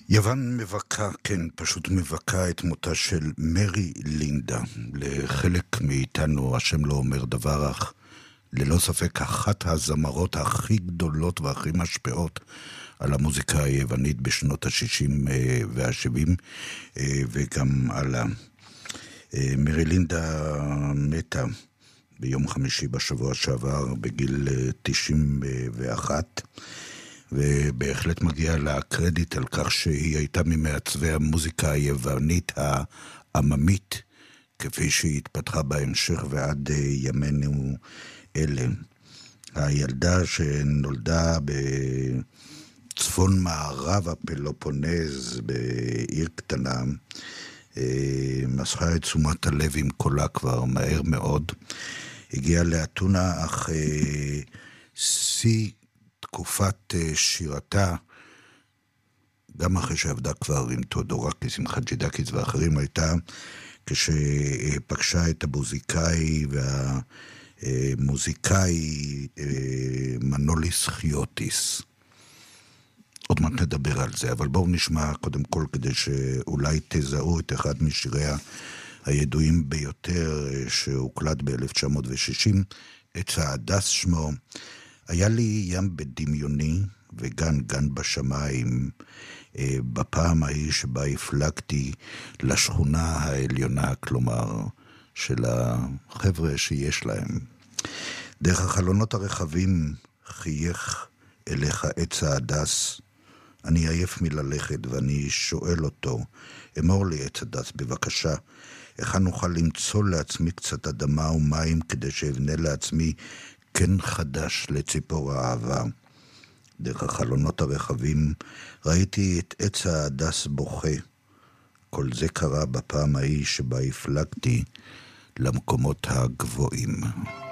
יוון מבכה, כן, פשוט מבכה את מותה של מרי לינדה. לחלק מאיתנו, השם לא אומר דבר אך, ללא ספק אחת הזמרות הכי גדולות והכי משפיעות על המוזיקה היוונית בשנות ה-60 וה-70, וגם על מרי לינדה מתה ביום חמישי בשבוע שעבר בגיל 91, ובהחלט מגיע לה קרדיט על כך שהיא הייתה ממעצבי המוזיקה היוונית העממית, כפי שהיא התפתחה בהמשך ועד ימינו אלה. הילדה שנולדה בצפון מערב הפלופונז, בעיר קטנה, מסכה את תשומת הלב עם קולה כבר מהר מאוד. הגיעה לאתונה, אך שיא תקופת שירתה, גם אחרי שעבדה כבר עם תיאודורקיס, עם חג'ידקיס ואחרים, הייתה כשפגשה את המוזיקאי והמוזיקאי מנוליס חיוטיס. עוד מעט נדבר על זה, אבל בואו נשמע קודם כל, כדי שאולי תזהו את אחד משיריה הידועים ביותר שהוקלט ב-1960, עץ ההדס שמו. היה לי ים בדמיוני וגן בשמיים, בפעם ההיא שבה הפלגתי לשכונה העליונה, כלומר של החבר'ה שיש להם. דרך החלונות הרחבים חייך אליך עץ ההדס. אני עייף מללכת ואני שואל אותו, אמור לי עץ הדס בבקשה, איך נוכל למצוא לעצמי קצת אדמה ומים כדי שאבנה לעצמי כן חדש לציפור האהבה. דרך החלונות הרחבים ראיתי את עץ ההדס בוכה. כל זה קרה בפעם ההיא שבה הפלגתי למקומות הגבוהים.